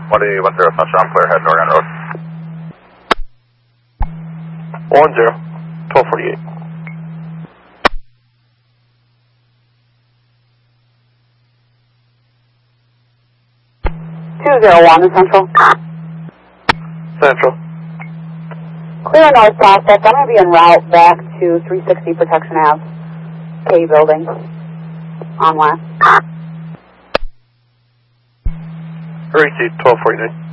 2010 Sunshine, clear head Oregon Road. 1248. Central. Central. Clear north prospect. I'm going to be en route back to 360 Protection Ave, K building, on left. Receipt 1249.